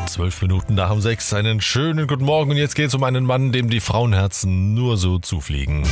12 Minuten nach um 6. Einen schönen guten Morgen. Und jetzt geht es um einen Mann, dem die Frauenherzen nur so zufliegen.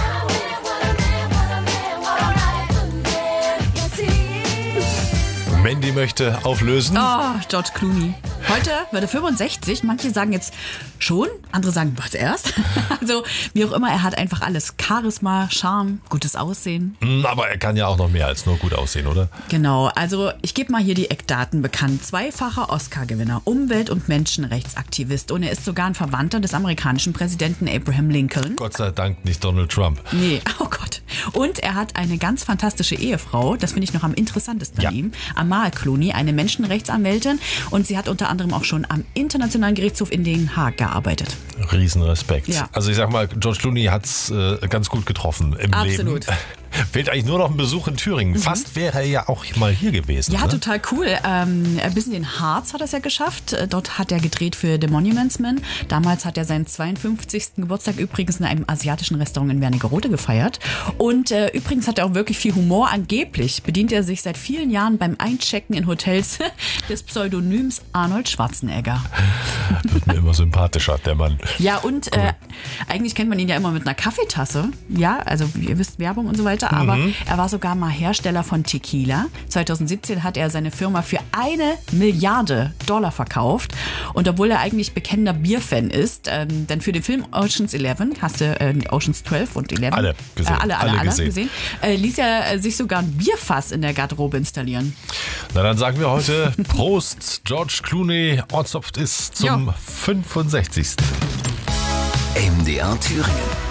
Mandy möchte auflösen. Oh, George Clooney. Heute wird er 65. Manche sagen jetzt schon, andere sagen, was erst? Also, wie auch immer, er hat einfach alles. Charisma, Charme, gutes Aussehen. Aber er kann ja auch noch mehr als nur gut aussehen, oder? Genau, also ich gebe mal hier die Eckdaten bekannt. Zweifacher Oscar-Gewinner, Umwelt- und Menschenrechtsaktivist. Und er ist sogar ein Verwandter des amerikanischen Präsidenten Abraham Lincoln. Gott sei Dank nicht Donald Trump. Nee, oh Gott. Und er hat eine ganz fantastische Ehefrau, das finde ich noch am interessantesten an ihm, Amal Clooney, eine Menschenrechtsanwältin. Und sie hat unter anderem auch schon am Internationalen Gerichtshof in Den Haag gearbeitet. Riesenrespekt. Ja. Also ich sag mal, George Clooney hat's ganz gut getroffen im Absolut. Leben. Fehlt eigentlich nur noch ein Besuch in Thüringen. Fast wäre er ja auch mal hier gewesen. Ja, ne? total cool. Bis in den Harz hat er es ja geschafft. Dort hat er gedreht für The Monuments Men. Damals hat er seinen 52. Geburtstag übrigens in einem asiatischen Restaurant in Wernigerode gefeiert. Und übrigens hat er auch wirklich viel Humor. Angeblich bedient er sich seit vielen Jahren beim Einchecken in Hotels des Pseudonyms Arnold Schwarzenegger. Wird mir immer sympathischer, der Mann. Ja, und eigentlich kennt man ihn ja immer mit einer Kaffeetasse. Ja, also ihr wisst, Werbung und so weiter. Aber er war sogar mal Hersteller von Tequila. 2017 hat er seine Firma für $1 Milliarde verkauft. Und obwohl er eigentlich bekennender Bierfan ist, denn für den Film Ocean's 11, hast du Ocean's 12 und 11? Alle gesehen. Alle gesehen. Ließ er sich sogar ein Bierfass in der Garderobe installieren. Na, dann sagen wir heute Prost, George Clooney ortshopft ist zum 65. MDR Thüringen.